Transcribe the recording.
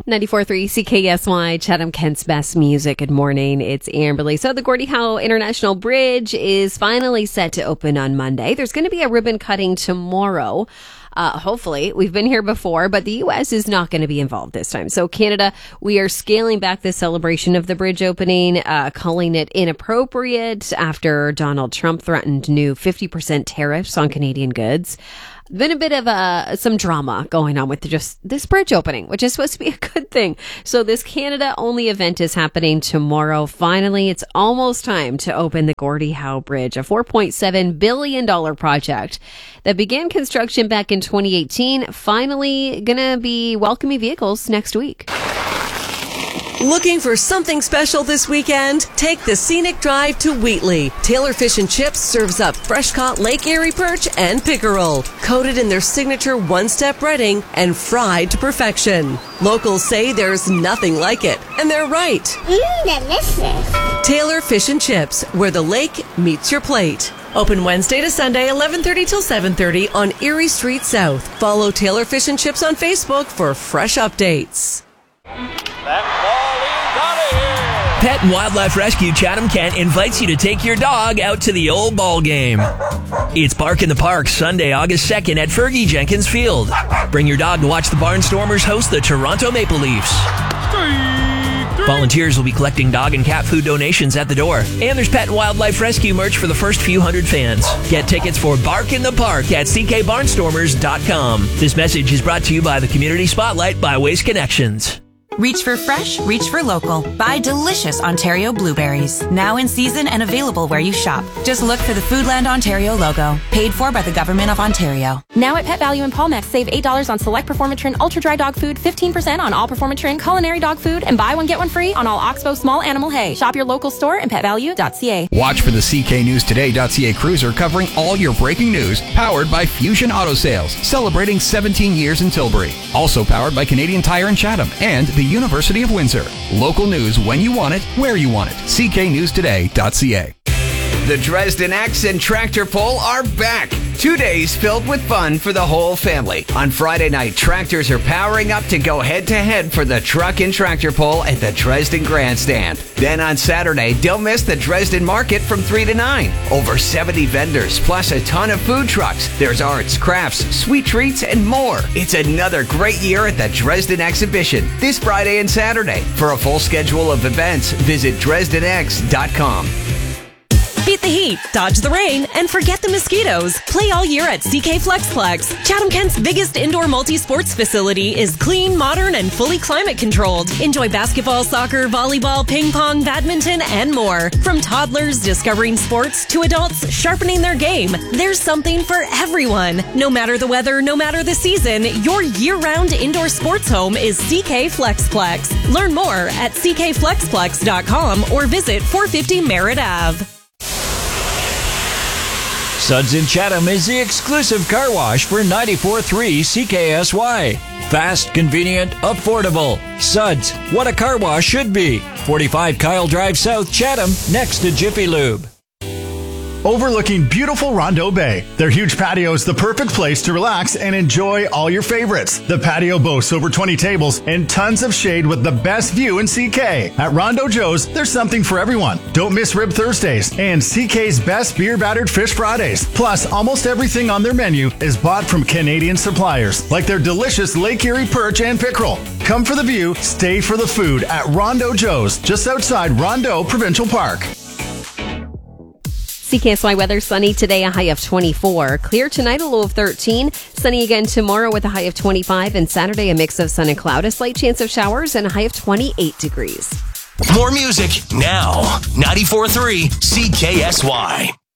94.3 CKSY, Chatham Kent's best music. Good morning. It's Amberly. So the Gordie Howe International Bridge is finally set to open on Monday. There's going to be a ribbon cutting tomorrow. Hopefully. We've been here before, but the U.S. is not going to be involved this time. So Canada, we are scaling back the celebration of the bridge opening, calling it inappropriate after Donald Trump threatened new 50% tariffs on Canadian goods. Been a bit of some drama going on with just this bridge opening, which is supposed to be a good thing. So this Canada-only event is happening tomorrow. Finally, it's almost time to open the Gordie Howe Bridge, a $4.7 billion project that began construction back in 2018. Finally gonna be welcoming vehicles next week. Looking for something special this weekend? Take the scenic drive to Wheatley. Taylor Fish and Chips serves up fresh-caught Lake Erie perch and pickerel, coated in their signature one-step breading and fried to perfection. Locals say there's nothing like it, and they're right. Delicious. Taylor Fish and Chips, where the lake meets your plate. Open Wednesday to Sunday, 11:30 till 7:30 on Erie Street South. Follow Taylor Fish and Chips on Facebook for fresh updates. That ball is out of here. Pet and Wildlife Rescue Chatham Kent invites you to take your dog out to the old ball game. It's Bark in the Park, Sunday, August 2nd at Fergie Jenkins Field. Bring your dog to watch the Barnstormers host the Toronto Maple Leafs. Volunteers will be collecting dog and cat food donations at the door. And there's Pet and Wildlife Rescue merch for the first few hundred fans. Get tickets for Bark in the Park at ckbarnstormers.com. This message is brought to you by the Community Spotlight by Waste Connections. Reach for fresh, reach for local. Buy delicious Ontario blueberries. Now in season and available where you shop. Just look for the Foodland Ontario logo. Paid for by the Government of Ontario. Now at Pet Value in Palmex, save $8 on select Performatrin Ultra Dry Dog Food, 15% on all Performatrin Culinary Dog Food, and buy one get one free on all Oxbow Small Animal Hay. Shop your local store and petvalue.ca. Watch for the CKNewsToday.ca cruiser covering all your breaking news, powered by Fusion Auto Sales, celebrating 17 years in Tilbury. Also powered by Canadian Tire in Chatham and the University of Windsor. Local news when you want it, where you want it. CKNewsToday.ca. The Dresden X and Tractor Pull are back. 2 days filled with fun for the whole family. On Friday night, tractors are powering up to go head-to-head for the Truck and Tractor Pull at the Dresden Grandstand. Then on Saturday, don't miss the Dresden Market from 3 to 9. Over 70 vendors, plus a ton of food trucks. There's arts, crafts, sweet treats, and more. It's another great year at the Dresden Exhibition this Friday and Saturday. For a full schedule of events, visit DresdenX.com. Beat the heat, dodge the rain, and forget the mosquitoes. Play all year at CK Flexplex. Chatham Kent's biggest indoor multi-sports facility is clean, modern, and fully climate controlled. Enjoy basketball, soccer, volleyball, ping pong, badminton, and more. From toddlers discovering sports to adults sharpening their game, there's something for everyone. No matter the weather, no matter the season, your year-round indoor sports home is CK Flexplex. Learn more at ckflexplex.com or visit 450 Merritt Ave. Suds in Chatham is the exclusive car wash for 94.3 CKSY. Fast, convenient, affordable. Suds, what a car wash should be. 45 Kyle Drive South, Chatham, next to Jiffy Lube. Overlooking beautiful Rondeau Bay, their huge patio is the perfect place to relax and enjoy all your favorites. The patio boasts over 20 tables and tons of shade with the best view in CK. At Rondeau Joe's, there's something for everyone. Don't miss Rib Thursdays and CK's best beer-battered fish Fridays. Plus, almost everything on their menu is bought from Canadian suppliers, like their delicious Lake Erie perch and pickerel. Come for the view, stay for the food at Rondeau Joe's, just outside Rondeau Provincial Park. CKSY weather, sunny today, a high of 24. Clear tonight, a low of 13. Sunny again tomorrow with a high of 25. And Saturday, a mix of sun and cloud, a slight chance of showers, and a high of 28 degrees. More music now. 94.3 CKSY.